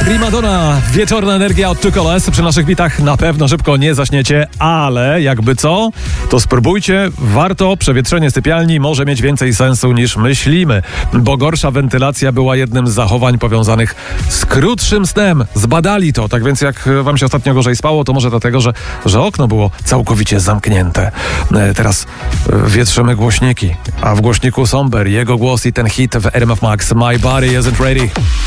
Primadonna, wieczorna energia od Tukoles. Przy naszych bitach na pewno szybko nie zaśniecie, ale jakby co, to spróbujcie. Warto, przewietrzenie sypialni może mieć więcej sensu niż myślimy, bo gorsza wentylacja była jednym z zachowań powiązanych z krótszym snem. Zbadali to, tak więc jak wam się ostatnio gorzej spało, to może dlatego, że okno było całkowicie zamknięte. Teraz wietrzymy głośniki, a w głośniku Somber, jego głos i ten hit w RMF Max My Body Isn't Ready.